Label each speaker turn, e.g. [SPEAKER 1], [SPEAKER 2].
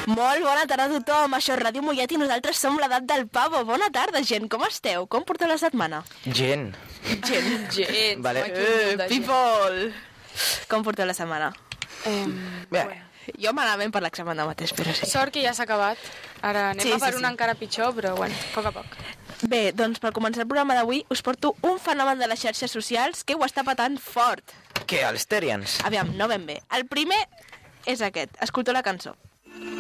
[SPEAKER 1] Molt bona tarda a tothom, això és Ràdio Mollet i nosaltres som l'edat del pavo. Bona tarda, gent, com esteu? Com porteu la setmana?
[SPEAKER 2] Gent. Vale.
[SPEAKER 1] People! Com porteu la setmana?
[SPEAKER 2] Bé.
[SPEAKER 1] Jo malament per l'examen de mateix, però sí.
[SPEAKER 3] Sort que ja s'ha acabat. Ara anem a per una encara pitjor, però bueno, a poc a poc.
[SPEAKER 1] Bé, doncs per començar el programa d'avui us porto un fenomen de les xarxes socials que ho està patant fort.
[SPEAKER 2] Què, els Terians?
[SPEAKER 1] Aviam, no ben bé. El primer és aquest. Escolteu la cançó.